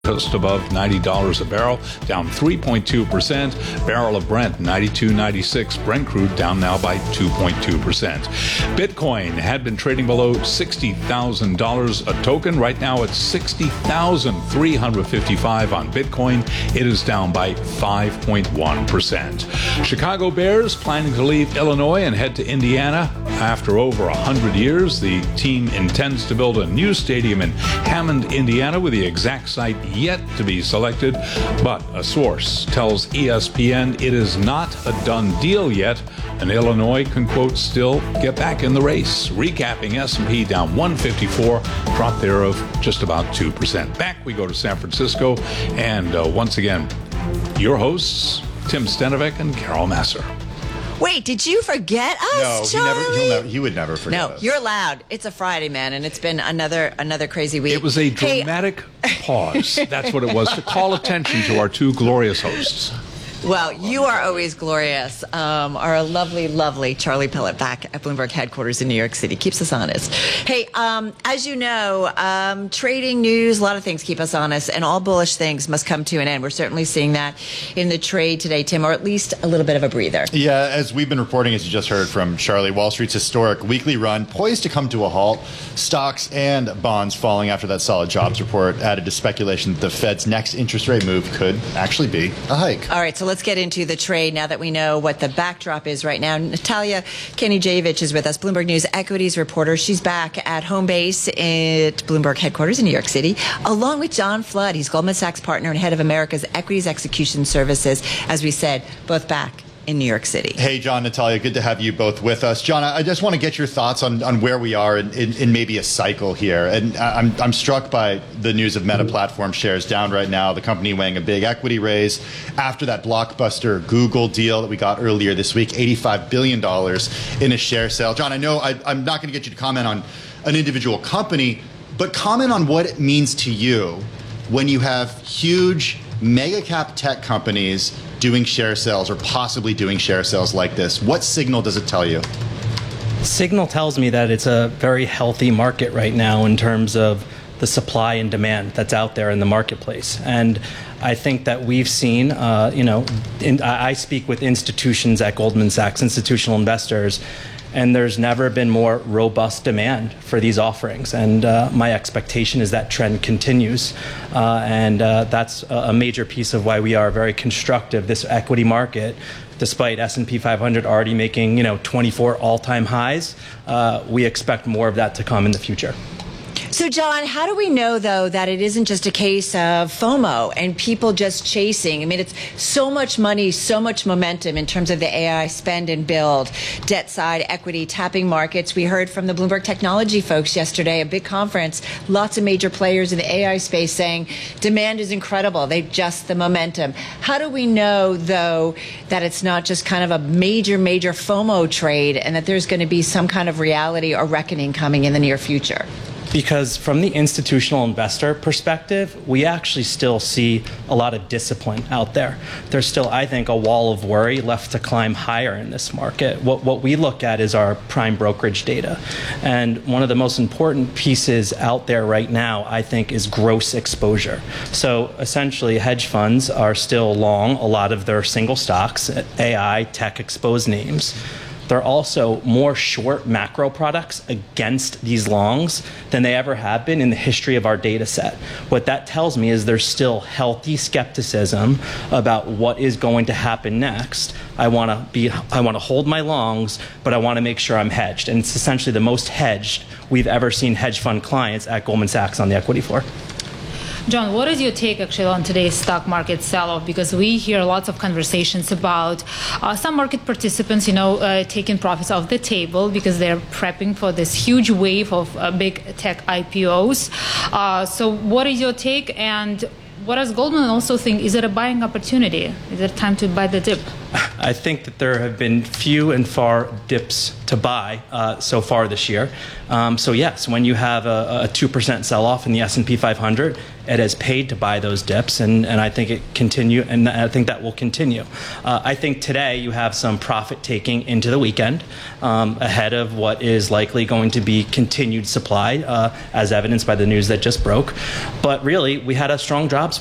just above $90 a barrel, down 3.2%. Barrel of Brent, 92.96. Brent crude down now by 2.2%. Bitcoin had been trading below $60,000 a token. Right now it's $60,355 on Bitcoin. It is down by 5.1%. Chicago Bears planning to leave Illinois and head to Indiana. After over 100 years, the team intends to build a new stadium in Hammond, Indiana, with the exact site yet to be selected, but a source tells ESPN it is not a done deal yet, and Illinois can, quote, still get back in the race. Recapping, S&P down 154, drop there of just about 2%. Back we go to San Francisco, and once again, your hosts, Tim Stenovec and Carol Massar. Wait, did you forget us, Charlie? He would never forget us. No, you're loud. It's a Friday, man, and it's been another crazy week. It was a dramatic pause. That's what it was, to call attention to our two glorious hosts. Well, you are always glorious. Our lovely, lovely Charlie Pellett back at Bloomberg headquarters in New York City keeps us honest. Hey, as you know, trading news, a lot of things keep us honest, and all bullish things must come to an end. We're certainly seeing that in the trade today, Tim, or at least a little bit of a breather. Yeah, as we've been reporting, as you just heard from Charlie, Wall Street's historic weekly run poised to come to a halt. Stocks and bonds falling after that solid jobs report added to speculation that the Fed's next interest rate move could actually be a hike. All right, so let's get into the trade now that we know what the backdrop is right now. Natalia Kenijevich is with us, Bloomberg News equities reporter. She's back at home base at Bloomberg headquarters in New York City, along with John Flood. He's Goldman Sachs partner and head of America's Equities Execution Services. As we said, both back in New York City. Hey, John, Natalia, good to have you both with us. John, I just want to get your thoughts on where we are in maybe a cycle here. And I'm struck by the news of Meta Platform shares down right now, the company weighing a big equity raise after that blockbuster Google deal that we got earlier this week, $85 billion in a share sale. John, I know I'm not going to get you to comment on an individual company, but comment on what it means to you when you have huge mega cap tech companies doing share sales or possibly doing share sales like this. What signal does it tell you? Signal tells me that it's a very healthy market right now in terms of the supply and demand that's out there in the marketplace. And I think that we've seen, I speak with institutions at Goldman Sachs, institutional investors, and there's never been more robust demand for these offerings. And my expectation is that trend continues. And that's a major piece of why we are very constructive. This equity market, despite S&P 500 already making 24 all-time highs, we expect more of that to come in the future. So, John, how do we know, though, that it isn't just a case of FOMO and people just chasing? I mean, it's so much money, so much momentum in terms of the AI spend and build, debt side, equity, tapping markets. We heard from the Bloomberg technology folks yesterday, a big conference, lots of major players in the AI space saying demand is incredible. They've just the momentum. How do we know, though, that it's not just kind of a major, major FOMO trade and that there's going to be some kind of reality or reckoning coming in the near future? Because from the institutional investor perspective, we actually still see a lot of discipline out there. There's still, I think, a wall of worry left to climb higher in this market. What we look at is our prime brokerage data. And one of the most important pieces out there right now, I think, is gross exposure. So essentially, hedge funds are still long a lot of their single stocks, AI, tech exposed names. There are also more short macro products against these longs than they ever have been in the history of our data set. What that tells me is there's still healthy skepticism about what is going to happen next. I want to hold my longs, but I want to make sure I'm hedged. And it's essentially the most hedged we've ever seen hedge fund clients at Goldman Sachs on the equity floor. John, what is your take actually on today's stock market sell-off? Because we hear lots of conversations about some market participants, taking profits off the table because they're prepping for this huge wave of big tech IPOs. So what is your take, and what does Goldman also think? Is it a buying opportunity? Is it time to buy the dip? I think that there have been few and far dips to buy so far this year. So yes, when you have a 2% sell-off in the S&P 500, it has paid to buy those dips, and I think I think that will continue. I think today you have some profit taking into the weekend ahead of what is likely going to be continued supply, as evidenced by the news that just broke. But really, we had a strong jobs